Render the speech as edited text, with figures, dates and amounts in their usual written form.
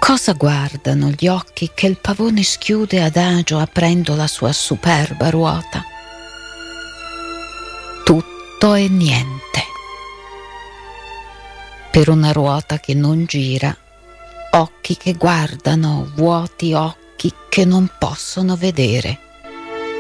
Cosa guardano gli occhi che il pavone schiude adagio aprendo la sua superba ruota? Tutto e niente. Per una ruota che non gira, occhi che guardano, vuoti occhi che non possono vedere.